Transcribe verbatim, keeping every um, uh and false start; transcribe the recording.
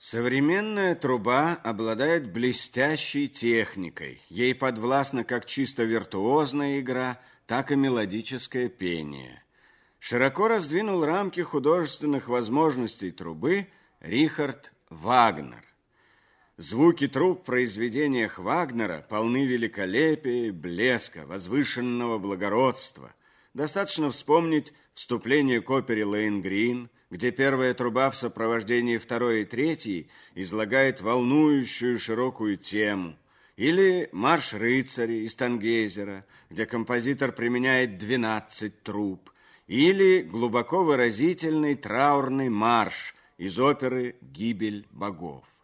Современная труба обладает блестящей техникой. Ей подвластна как чисто виртуозная игра, так и мелодическое пение. Широко раздвинул рамки художественных возможностей трубы Рихард Вагнер. Звуки труб в произведениях Вагнера полны великолепия и блеска, возвышенного благородства. Достаточно вспомнить вступление к опере «Лоэнгрин», где первая труба в сопровождении второй и третьей излагает волнующую широкую тему, или «Марш рыцарей» из Тангейзера, где композитор применяет двенадцать труб, или глубоко выразительный траурный марш из оперы «Гибель богов».